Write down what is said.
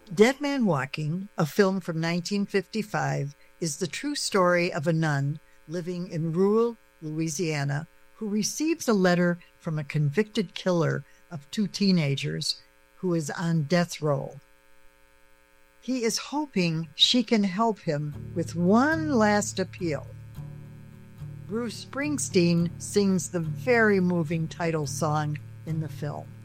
Dead Man Walking, a film from 1955, is the true story of a nun living in rural Louisiana who receives a letter from a convicted killer of two teenagers who is on death row. He is hoping she can help him with one last appeal. Bruce Springsteen sings the very moving title song in the film.